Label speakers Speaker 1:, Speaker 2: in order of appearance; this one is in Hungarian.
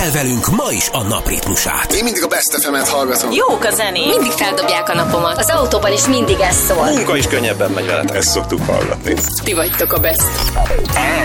Speaker 1: El velünk ma is a nap ritmusát.
Speaker 2: Én mindig a Best FM-et hallgatom.
Speaker 3: Jók a zenék.
Speaker 4: Mindig feldobják a napomat. Az autóban is mindig ez szól.
Speaker 5: Munka is könnyebben megy veletek. Ezt szoktuk hallgatni.
Speaker 4: Ti vagytok a best.